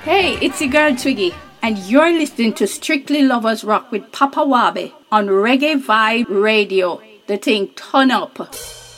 Hey, it's your girl Twiggy, and you're listening to Strictly Lovers Rock with Papa Wabe on Reggae Vibe Radio. The thing turn up.